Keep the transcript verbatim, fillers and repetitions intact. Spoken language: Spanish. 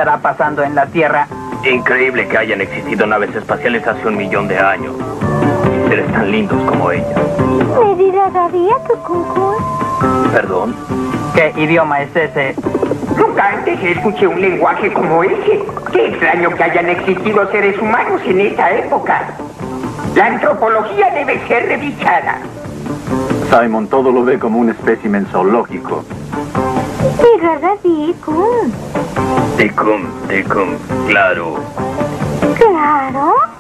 estará pasando en la Tierra? Increíble que hayan existido naves espaciales hace un millón de años. Seres tan lindos como ella. ¿Me dirás todavía tu cucú? ¿Perdón? ¿Qué idioma es ese? Nunca antes escuché un lenguaje como ese. Qué extraño que hayan existido seres humanos en esta época. La antropología debe ser revisada. Simon todo lo ve como un espécimen zoológico. ¿Verdad, Ticum? Ticum, Ticum, claro. Claro.